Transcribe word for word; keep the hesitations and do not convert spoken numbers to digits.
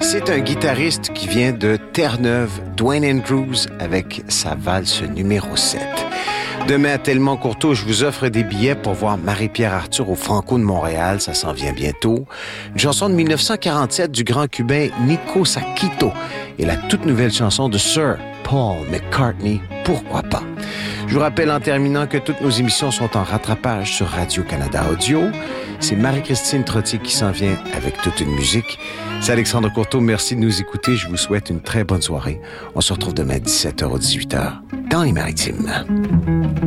C'est un guitariste qui vient de Terre-Neuve, Dwayne Andrews, avec sa valse numéro sept. Demain à Tellement Courteau, je vous offre des billets pour voir Marie-Pierre Arthur au Franco de Montréal. Ça s'en vient bientôt. Une chanson de mille neuf cent quarante-sept du grand cubain Nico Saquito et la toute nouvelle chanson de Sir Paul McCartney, Pourquoi pas? Je vous rappelle en terminant que toutes nos émissions sont en rattrapage sur Radio-Canada Audio. C'est Marie-Christine Trottier qui s'en vient avec toute une musique. C'est Alexandre Courteau. Merci de nous écouter. Je vous souhaite une très bonne soirée. On se retrouve demain à dix-sept heures ou dix-huit heures dans les Maritimes.